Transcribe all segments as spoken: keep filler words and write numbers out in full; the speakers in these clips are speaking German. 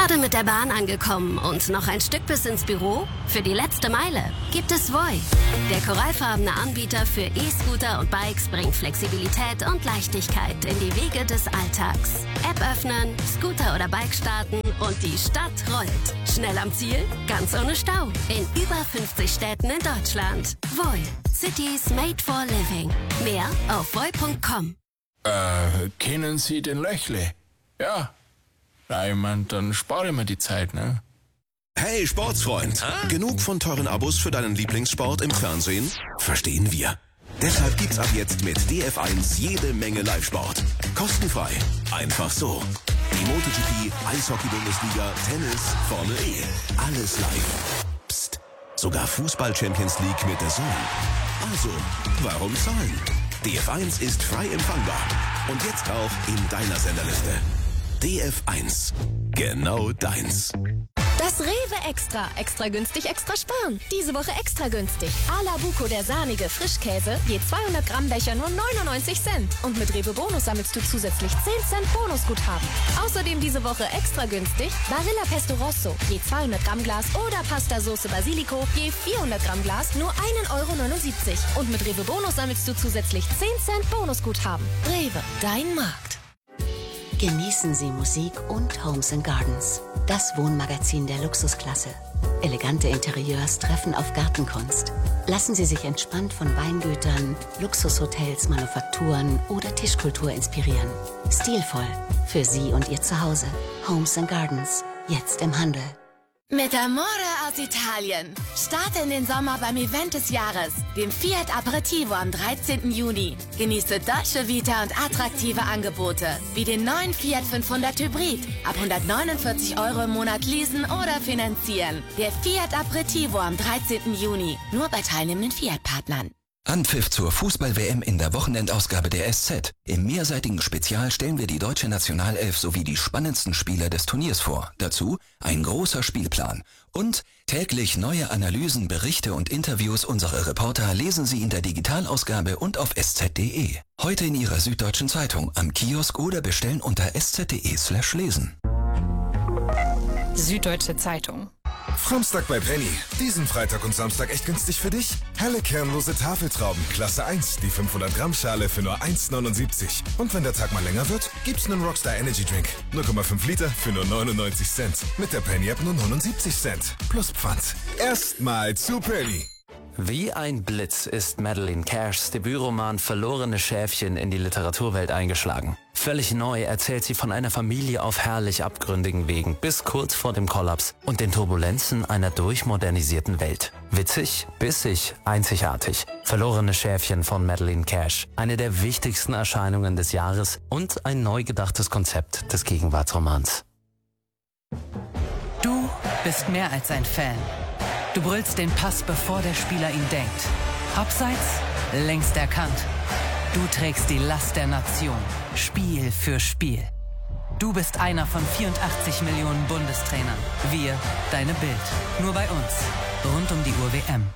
Gerade mit der Bahn angekommen und noch ein Stück bis ins Büro? Für die letzte Meile gibt es Voi. Der korallfarbene Anbieter für E-Scooter und Bikes bringt Flexibilität und Leichtigkeit in die Wege des Alltags. App öffnen, Scooter oder Bike starten und die Stadt rollt. Schnell am Ziel, ganz ohne Stau. In über fünfzig Städten in Deutschland. Voi. Cities made for living. Mehr auf voi punkt com. Äh, kennen Sie den Löchle? Ja. Na, ich mein, dann spare ich mir die Zeit, ne? Hey Sportsfreund, Ah? genug von teuren Abos für deinen Lieblingssport im Fernsehen? Verstehen wir. Deshalb gibt's ab jetzt mit D F eins jede Menge Live-Sport. Kostenfrei. Einfach so. Die MotoGP, Eishockey-Bundesliga, Tennis, Formel E. Alles live. Psst. Sogar Fußball-Champions League mit der Zone. Also, warum zahlen? D F eins ist frei empfangbar. Und jetzt auch in deiner Senderliste. D F eins. Genau deins. Das Rewe Extra. Extra günstig, extra sparen. Diese Woche extra günstig. A la Buco, der sahnige Frischkäse. Je zweihundert Gramm Becher nur neunundneunzig Cent. Und mit Rewe Bonus sammelst du zusätzlich zehn Cent Bonusguthaben. Außerdem diese Woche extra günstig. Barilla Pesto Rosso. Je zweihundert Gramm Glas oder Pasta Soße Basilico. Je vierhundert Gramm Glas nur ein Euro neunundsiebzig. Und mit Rewe Bonus sammelst du zusätzlich zehn Cent Bonusguthaben. Rewe, dein Markt. Genießen Sie Musik und Homes and Gardens, das Wohnmagazin der Luxusklasse. Elegante Interieurs treffen auf Gartenkunst. Lassen Sie sich entspannt von Weingütern, Luxushotels, Manufakturen oder Tischkultur inspirieren. Stilvoll für Sie und Ihr Zuhause. Homes and Gardens, jetzt im Handel. Mit Amore aus Italien. Starte in den Sommer beim Event des Jahres, dem Fiat Aperitivo am dreizehnten Juni. Genieße Dolce Vita und attraktive Angebote, wie den neuen Fiat fünfhundert Hybrid. Ab hundertneunundvierzig Euro im Monat leasen oder finanzieren. Der Fiat Aperitivo am dreizehnten Juni. Nur bei teilnehmenden Fiat-Partnern. Anpfiff zur Fußball-W M in der Wochenendausgabe der S Z. Im mehrseitigen Spezial stellen wir die deutsche Nationalelf sowie die spannendsten Spieler des Turniers vor. Dazu ein großer Spielplan. Und täglich neue Analysen, Berichte und Interviews unserer Reporter lesen Sie in der Digitalausgabe und auf sz punkt de. Heute in Ihrer Süddeutschen Zeitung, am Kiosk oder bestellen unter sz punkt de slash lesen. Süddeutsche Zeitung. Samstag bei Penny. Diesen Freitag und Samstag echt günstig für dich? Helle kernlose Tafeltrauben, Klasse eins, die fünfhundert Gramm Schale für nur eins neunundsiebzig. Und wenn der Tag mal länger wird, gibt's einen Rockstar Energy Drink. null Komma fünf Liter für nur neunundneunzig Cent. Mit der Penny App nur neunundsiebzig Cent. Plus Pfand. Erstmal zu Penny. Wie ein Blitz ist Madeleine Cashs Debütroman Verlorene Schäfchen in die Literaturwelt eingeschlagen. Völlig neu erzählt sie von einer Familie auf herrlich abgründigen Wegen bis kurz vor dem Kollaps und den Turbulenzen einer durchmodernisierten Welt. Witzig, bissig, einzigartig. Verlorene Schäfchen von Madeleine Cash. Eine der wichtigsten Erscheinungen des Jahres und ein neu gedachtes Konzept des Gegenwartsromans. Du bist mehr als ein Fan. Du brüllst den Pass, bevor der Spieler ihn denkt. Abseits, längst erkannt. Du trägst die Last der Nation, Spiel für Spiel. Du bist einer von vierundachtzig Millionen Bundestrainern. Wir, deine Bild. Nur bei uns. Rund um die Uhr W M.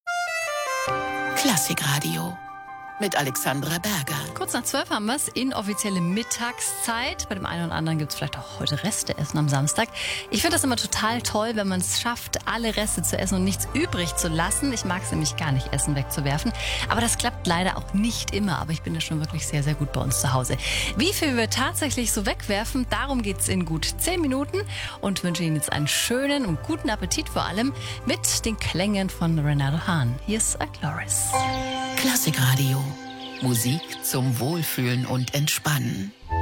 Klassikradio mit Alexandra Berger. Kurz nach zwölf haben wir es, inoffizielle Mittagszeit. Bei dem einen oder anderen gibt es vielleicht auch heute Resteessen am Samstag. Ich finde das immer total toll, wenn man es schafft, alle Reste zu essen und nichts übrig zu lassen. Ich mag es nämlich gar nicht, Essen wegzuwerfen. Aber das klappt leider auch nicht immer. Aber ich bin da schon wirklich sehr, sehr gut bei uns zu Hause. Wie viel wir tatsächlich so wegwerfen, darum geht es in gut zehn Minuten. Und wünsche Ihnen jetzt einen schönen und guten Appetit, vor allem mit den Klängen von Renato Hahn. Hier ist Agloris. Klassikradio. Musik zum Wohlfühlen und Entspannen.